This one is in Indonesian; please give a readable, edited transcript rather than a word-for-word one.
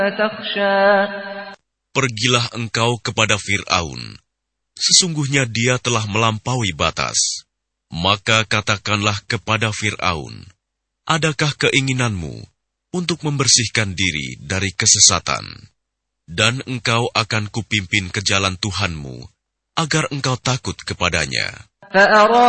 Pergilah engkau kepada Fir'aun. Sesungguhnya dia telah melampaui batas. Maka katakanlah kepada Fir'aun, adakah keinginanmu untuk membersihkan diri dari kesesatan? Dan engkau akan kupimpin ke jalan Tuhanmu, agar engkau takut kepadanya.